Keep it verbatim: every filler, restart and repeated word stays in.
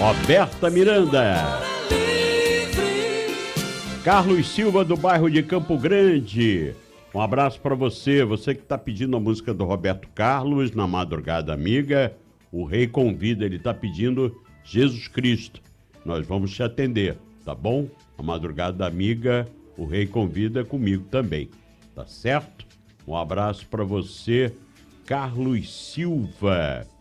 Roberta Miranda. Carlos Silva, do bairro de Campo Grande. Um abraço para você, você que está pedindo a música do Roberto Carlos na madrugada amiga. O Rei Convida, ele está pedindo Jesus Cristo. Nós vamos te atender, tá bom? A madrugada amiga, o Rei Convida comigo também, tá certo? Um abraço para você, Carlos Silva.